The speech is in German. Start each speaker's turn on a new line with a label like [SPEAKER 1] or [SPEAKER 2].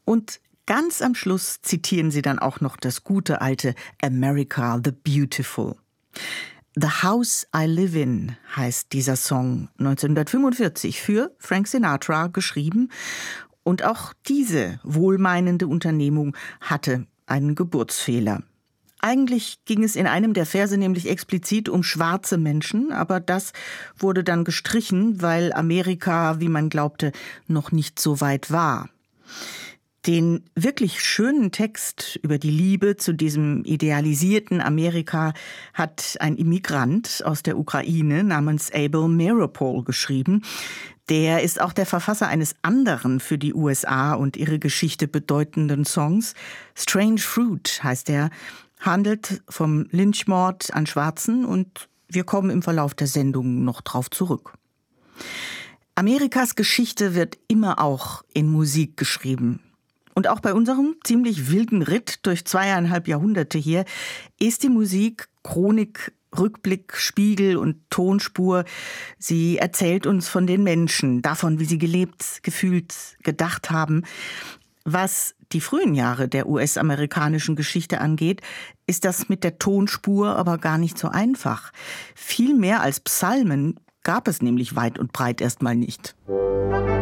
[SPEAKER 1] Und ganz am Schluss zitieren sie dann auch noch das gute alte America the Beautiful. The House I Live In heißt dieser Song, 1945 für Frank Sinatra geschrieben. Und auch diese wohlmeinende Unternehmung hatte einen Geburtsfehler. Eigentlich ging es in einem der Verse nämlich explizit um schwarze Menschen, aber das wurde dann gestrichen, weil Amerika, wie man glaubte, noch nicht so weit war. Den wirklich schönen Text über die Liebe zu diesem idealisierten Amerika hat ein Immigrant aus der Ukraine namens Abel Meeropol geschrieben. Der ist auch der Verfasser eines anderen für die USA und ihre Geschichte bedeutenden Songs. Strange Fruit heißt er, handelt vom Lynchmord an Schwarzen und wir kommen im Verlauf der Sendung noch drauf zurück. Amerikas Geschichte wird immer auch in Musik geschrieben. Und auch bei unserem ziemlich wilden Ritt durch 2,5 Jahrhunderte hier ist die Musik Chronik, Rückblick, Spiegel und Tonspur. Sie erzählt uns von den Menschen, davon, wie sie gelebt, gefühlt, gedacht haben. Was die frühen Jahre der US-amerikanischen Geschichte angeht, ist das mit der Tonspur aber gar nicht so einfach. Viel mehr als Psalmen gab es nämlich weit und breit erstmal nicht.